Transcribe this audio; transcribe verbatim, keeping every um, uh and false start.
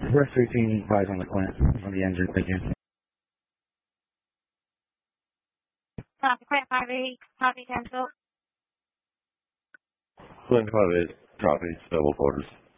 West thirteen, advise on the Clint, on the engine, thank you. Copy, Clint five eight, copy, cancel. Clint five eight, copy, double quarters.